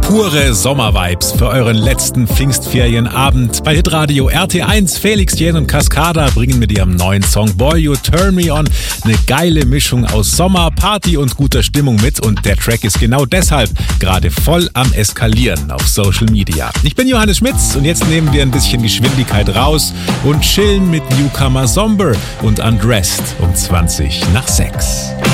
Pure Sommervibes für euren letzten Pfingstferienabend. Bei Hitradio RT1, Felix Jähn und Cascada bringen mit ihrem neuen Song Boy You Turn Me On eine geile Mischung aus Sommer, Party und guter Stimmung mit. Und der Track ist genau deshalb gerade voll am Eskalieren auf Social Media. Ich bin Johannes Schmitz und jetzt nehmen wir ein bisschen Geschwindigkeit raus und chillen mit Newcomer Somber und Undressed um 20 nach 6.